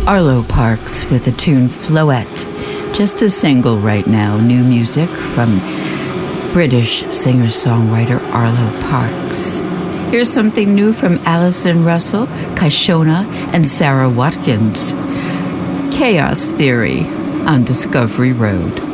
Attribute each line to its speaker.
Speaker 1: Arlo Parks with the tune Floette. Just a single right now. New music from British singer-songwriter Arlo Parks. Here's something new from Alison Russell, Kashona, and Sarah Watkins. Chaos Theory on Discovery Road.